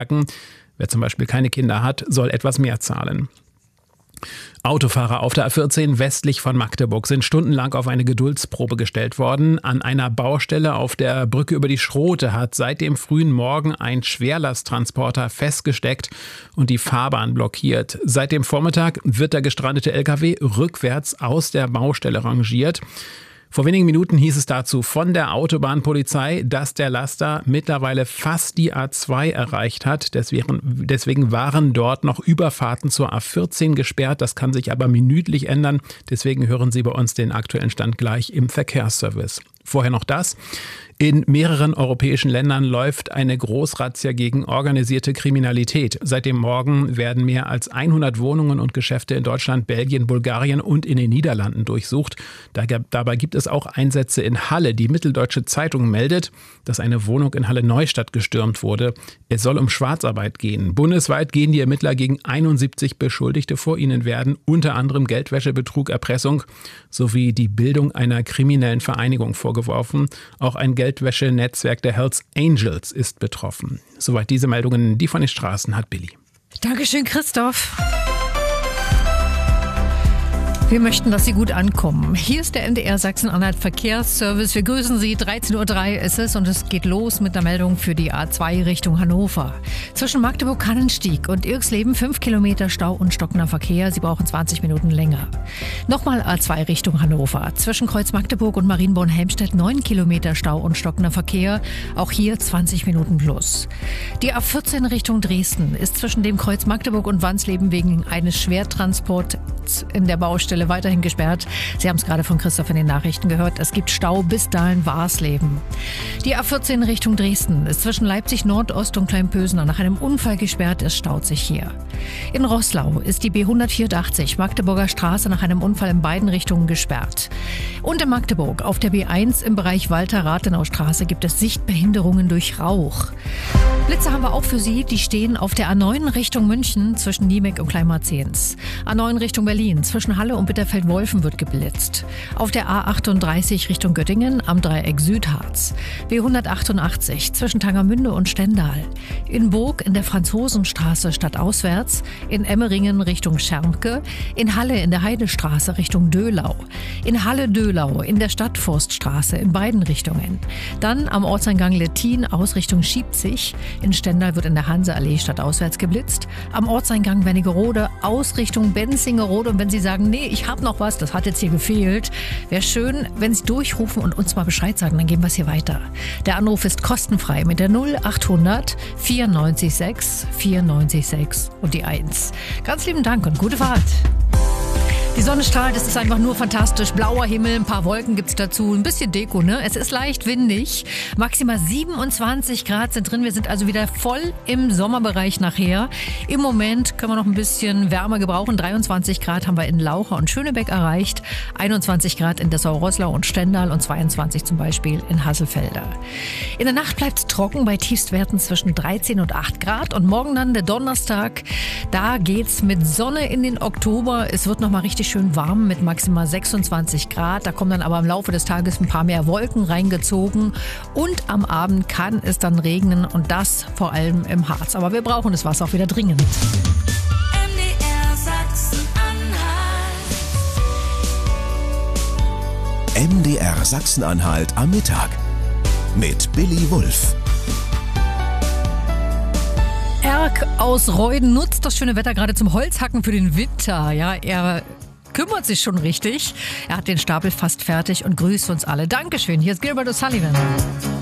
Wer zum Beispiel keine Kinder hat, soll etwas mehr zahlen. Autofahrer auf der A14 westlich von Magdeburg sind stundenlang auf eine Geduldsprobe gestellt worden. An einer Baustelle auf der Brücke über die Schrote hat seit dem frühen Morgen ein Schwerlasttransporter festgesteckt und die Fahrbahn blockiert. Seit dem Vormittag wird der gestrandete LKW rückwärts aus der Baustelle rangiert. Vor wenigen Minuten hieß es dazu von der Autobahnpolizei, dass der Laster mittlerweile fast die A2 erreicht hat. Deswegen waren dort noch Überfahrten zur A14 gesperrt. Das kann sich aber minütlich ändern. Deswegen hören Sie bei uns den aktuellen Stand gleich im Verkehrsservice. Vorher noch das. In mehreren europäischen Ländern läuft eine Großrazzia gegen organisierte Kriminalität. Seit dem Morgen werden mehr als 100 Wohnungen und Geschäfte in Deutschland, Belgien, Bulgarien und in den Niederlanden durchsucht. Dabei gibt es auch Einsätze in Halle. Die Mitteldeutsche Zeitung meldet, dass eine Wohnung in Halle-Neustadt gestürmt wurde. Es soll um Schwarzarbeit gehen. Bundesweit gehen die Ermittler gegen 71 Beschuldigte vor. Ihnen werden unter anderem Geldwäsche, Betrug, Erpressung sowie die Bildung einer kriminellen Vereinigung vorgeworfen. Auch ein Geldwäsche-Netzwerk der Hells Angels ist betroffen. Soweit diese Meldungen, die von den Straßen hat Billy. Dankeschön, Christoph. Wir möchten, dass Sie gut ankommen. Hier ist der NDR Sachsen-Anhalt Verkehrsservice. Wir grüßen Sie. 13.03 Uhr ist es und es geht los mit der Meldung für die A2 Richtung Hannover. Zwischen Magdeburg-Kannenstieg und Irxleben 5 Kilometer Stau und stockender Verkehr. Sie brauchen 20 Minuten länger. Nochmal A2 Richtung Hannover. Zwischen Kreuz Magdeburg und Marienborn-Helmstedt 9 Kilometer Stau und stockender Verkehr. Auch hier 20 Minuten plus. Die A14 Richtung Dresden ist zwischen dem Kreuz Magdeburg und Wansleben wegen eines Schwertransports in der Baustelle weiterhin gesperrt. Sie haben es gerade von Christoph in den Nachrichten gehört. Es gibt Stau bis Dahlen-Warsleben. Die A14 Richtung Dresden ist zwischen Leipzig Nordost und Kleinpösener nach einem Unfall gesperrt. Es staut sich hier. In Roßlau ist die B184 Magdeburger Straße nach einem Unfall in beiden Richtungen gesperrt. Und in Magdeburg auf der B1 im Bereich Walter-Rathenau-Straße gibt es Sichtbehinderungen durch Rauch. Blitze haben wir auch für Sie. Die stehen auf der A9 Richtung München zwischen Niemek und Kleinmarzens. A9 Richtung Berlin zwischen Halle und Bitterfeld-Wolfen wird geblitzt. Auf der A38 Richtung Göttingen am Dreieck Südharz. B188 zwischen Tangermünde und Stendal. In Burg in der Franzosenstraße stadtauswärts. In Emmeringen Richtung Schermke. In Halle in der Heidestraße Richtung Döhlau. In Halle-Döhlau in der Stadtforststraße in beiden Richtungen. Dann am Ortseingang Lettin aus Richtung Schiebzig. In Stendal wird in der Hanseallee stadtauswärts geblitzt. Am Ortseingang Wernigerode aus Richtung Benzingerode. Und wenn Sie sagen, nee, ich habe noch was, das hat jetzt hier gefehlt, wäre schön, wenn Sie durchrufen und uns mal Bescheid sagen, dann gehen wir es hier weiter. Der Anruf ist kostenfrei mit der 0800 94 6 94 6 und die 1. Ganz lieben Dank und gute Fahrt. Die Sonne strahlt, es ist einfach nur fantastisch. Blauer Himmel, ein paar Wolken gibt's dazu, ein bisschen Deko, ne? Es ist leicht windig. Maximal 27 Grad sind drin. Wir sind also wieder voll im Sommerbereich nachher. Im Moment können wir noch ein bisschen Wärme gebrauchen. 23 Grad haben wir in Laucha und Schönebeck erreicht. 21 Grad in Dessau-Roßlau und Stendal und 22 zum Beispiel in Hasselfelder. In der Nacht bleibt's trocken bei Tiefstwerten zwischen 13 und 8 Grad. Und morgen dann der Donnerstag, da geht's mit Sonne in den Oktober. Es wird noch mal richtig schön warm mit maximal 26 Grad. Da kommen dann aber im Laufe des Tages ein paar mehr Wolken reingezogen. Und am Abend kann es dann regnen und das vor allem im Harz. Aber wir brauchen das Wasser auch wieder dringend. MDR Sachsen-Anhalt. MDR Sachsen-Anhalt am Mittag mit Billy Wulff. Erk aus Reuden nutzt das schöne Wetter gerade zum Holzhacken für den Winter. Ja, er kümmert sich schon richtig. Er hat den Stapel fast fertig und grüßt uns alle. Dankeschön. Hier ist Gilbert O'Sullivan.